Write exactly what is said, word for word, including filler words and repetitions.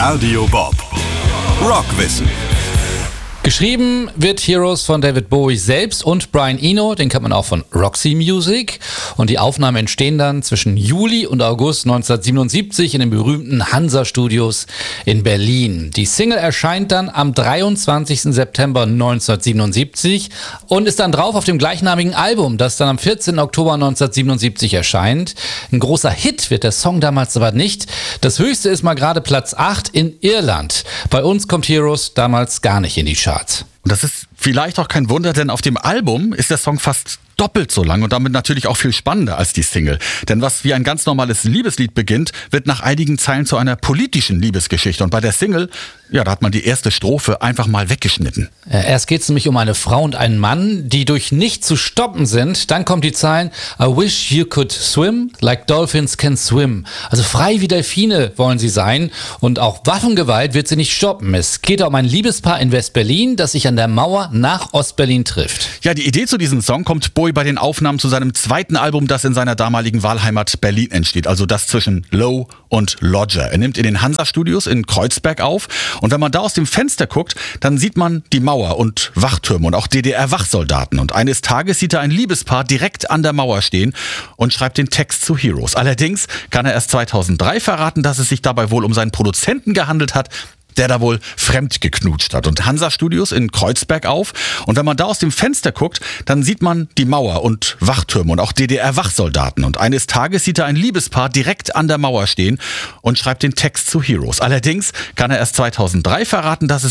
Radio Bob. Rockwissen. Geschrieben wird Heroes von David Bowie selbst und Brian Eno, den kennt man auch von Roxy Music. Und die Aufnahmen entstehen dann zwischen Juli und August neunzehnhundertsiebenundsiebzig in den berühmten Hansa-Studios in Berlin. Die Single erscheint dann am dreiundzwanzigsten September neunzehnhundertsiebenundsiebzig und ist dann drauf auf dem gleichnamigen Album, das dann am vierzehnten Oktober neunzehnhundertsiebenundsiebzig erscheint. Ein großer Hit wird der Song damals aber nicht. Das höchste ist mal gerade Platz acht in Irland. Bei uns kommt Heroes damals gar nicht in die Charts. Und das ist vielleicht auch kein Wunder, denn auf dem Album ist der Song fast doppelt so lang und damit natürlich auch viel spannender als die Single. Denn was wie ein ganz normales Liebeslied beginnt, wird nach einigen Zeilen zu einer politischen Liebesgeschichte. Und bei der Single, ja, da hat man die erste Strophe einfach mal weggeschnitten. Erst geht es nämlich um eine Frau und einen Mann, die durch nicht zu stoppen sind. Dann kommt die Zeilen I wish you could swim like dolphins can swim. Also frei wie Delfine wollen sie sein. Und auch Waffengewalt wird sie nicht stoppen. Es geht um ein Liebespaar in West-Berlin, das sich an der Mauer nach Ostberlin trifft. Ja, die Idee zu diesem Song kommt Bowie bei den Aufnahmen zu seinem zweiten Album, das in seiner damaligen Wahlheimat Berlin entsteht. Also das zwischen Low und Lodger. Er nimmt in den Hansa-Studios in Kreuzberg auf. Und wenn man da aus dem Fenster guckt, dann sieht man die Mauer und Wachtürme und auch D D R-Wachsoldaten. Und eines Tages sieht er ein Liebespaar direkt an der Mauer stehen und schreibt den Text zu Heroes. Allerdings kann er erst zweitausenddrei verraten, dass es sich dabei wohl um seinen Produzenten gehandelt hat, der da wohl fremd geknutscht hat. Und Hansa-Studios in Kreuzberg auf. Und wenn man da aus dem Fenster guckt, dann sieht man die Mauer und Wachtürme und auch D D R-Wachsoldaten. Und eines Tages sieht er ein Liebespaar direkt an der Mauer stehen und schreibt den Text zu Heroes. Allerdings kann er erst zweitausenddrei verraten, dass es